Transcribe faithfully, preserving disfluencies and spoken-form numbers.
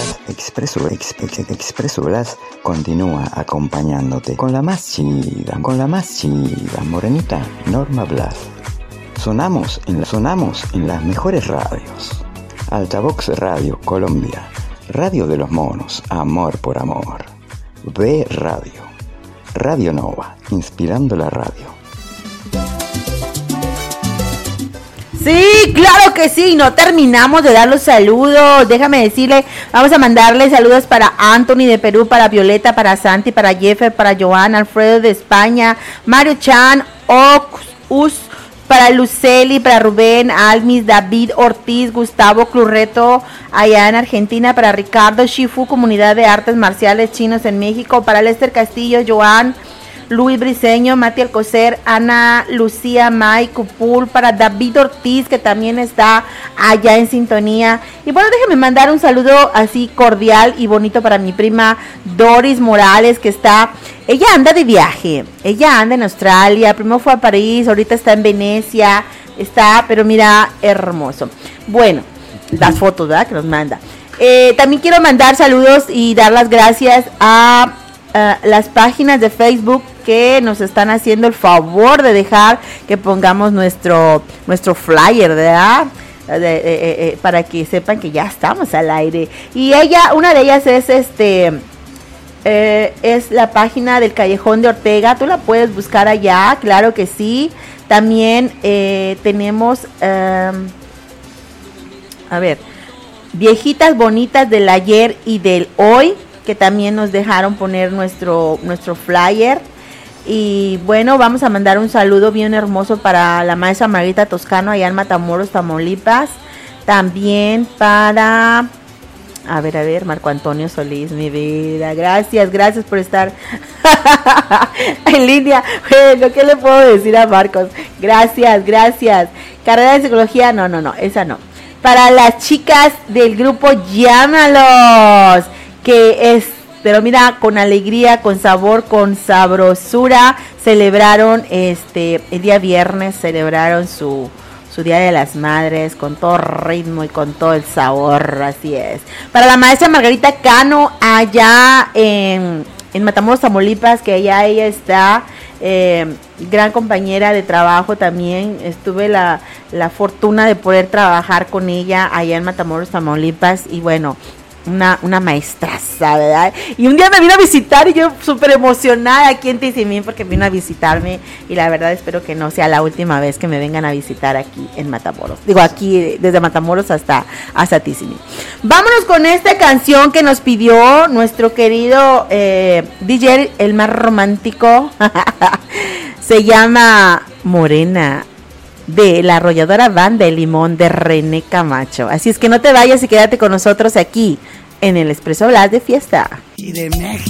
Blas, Expreso, ex, ex, Expreso Blas continúa acompañándote con la más chida, con la más chida, morenita Norma Blas. Sonamos en, la, sonamos en las mejores radios. Altavox Radio Colombia, Radio de los Monos, Amor por Amor. B Radio, Radio Nova, inspirando la radio. Sí, claro que sí, no terminamos de dar los saludos, déjame decirle, vamos a mandarle saludos para Anthony de Perú, para Violeta, para Santi, para Jeffer, para Joan, Alfredo de España, Mario Chan, Ox, para Luceli, para Rubén, Almis, David Ortiz, Gustavo Clurreto, allá en Argentina, para Ricardo Shifu, Comunidad de Artes Marciales Chinos en México, para Lester Castillo, Joan, Luis Briceño, Mati Alcocer, Ana Lucía May Cupul, para David Ortiz, que también está allá en sintonía. Y bueno, déjenme mandar un saludo así cordial y bonito para mi prima Doris Morales, que está, ella anda de viaje, ella anda en Australia, primero fue a París, ahorita está en Venecia, está, pero mira, hermoso. Bueno, las fotos, ¿verdad?, que nos manda. Eh, también quiero mandar saludos y dar las gracias a uh, las páginas de Facebook que nos están haciendo el favor de dejar que pongamos nuestro nuestro flyer, ¿verdad? De, de, de, de, para que sepan que ya estamos al aire. Y ella, una de ellas es este eh, es la página del Callejón de Ortega. Tú la puedes buscar allá, claro que sí. También eh, tenemos eh, a ver, viejitas bonitas del ayer y del hoy, que también nos dejaron poner nuestro nuestro flyer. Y bueno, vamos a mandar un saludo bien hermoso para la maestra Margarita Toscano allá en Matamoros, Tamaulipas. También para, a ver, a ver, Marco Antonio Solís, mi vida. Gracias, gracias por estar en línea. Bueno, ¿qué le puedo decir a Marcos? Gracias, gracias. Carrera de psicología, no, no, no, esa no. Para las chicas del grupo Llámalos, que es, pero mira, con alegría, con sabor, con sabrosura, celebraron este el día viernes, celebraron su, su Día de las Madres, con todo ritmo y con todo el sabor, así es. Para la maestra Margarita Cano, allá en, en Matamoros, Tamaulipas, que allá ella está, eh, gran compañera de trabajo también, estuve la, la fortuna de poder trabajar con ella allá en Matamoros, Tamaulipas, y bueno, Una, una maestraza, ¿verdad? Y un día me vino a visitar y yo súper emocionada aquí en Tizimín porque vino a visitarme, y la verdad espero que no sea la última vez que me vengan a visitar aquí en Matamoros. Digo, aquí desde Matamoros hasta, hasta Tizimín. Vámonos con esta canción que nos pidió nuestro querido eh, D J, el más romántico. Se llama Morena, de la arrolladora Banda de Limón de René Camacho. Así es que no te vayas y quédate con nosotros aquí en el Expreso Blas de Fiesta. Y de México.